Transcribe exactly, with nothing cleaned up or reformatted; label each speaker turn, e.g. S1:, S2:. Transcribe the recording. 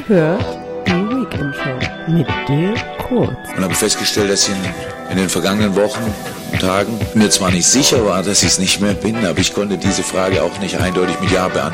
S1: hört die Weekend Show mit Dirk Kurz.
S2: Und habe festgestellt, dass ich in, in den vergangenen Wochen und Tagen mir zwar nicht sicher war, dass ich es nicht mehr bin, aber ich konnte diese Frage auch nicht eindeutig mit Ja beantworten.